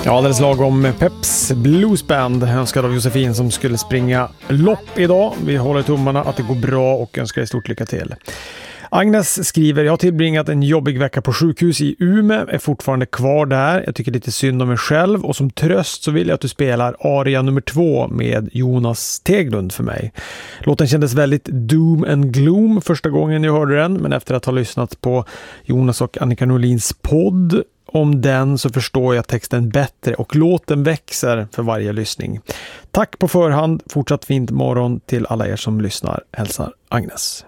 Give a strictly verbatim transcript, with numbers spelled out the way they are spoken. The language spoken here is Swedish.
Ja, alldeles lagom Peps Bluesband önskad av Josefin som skulle springa lopp idag. Vi håller tummarna att det går bra och önskar dig stort lycka till. Agnes skriver, jag har tillbringat en jobbig vecka på sjukhus i Umeå, är fortfarande kvar där. Jag tycker lite synd om mig själv och som tröst så vill jag att du spelar aria nummer två med Jonas Teglund för mig. Låten kändes väldigt doom and gloom första gången jag hörde den, men efter att ha lyssnat på Jonas och Annika Norlins podd om den så förstår jag texten bättre och låten växer för varje lyssning. Tack på förhand, fortsatt fint morgon till alla er som lyssnar. Hälsar Agnes.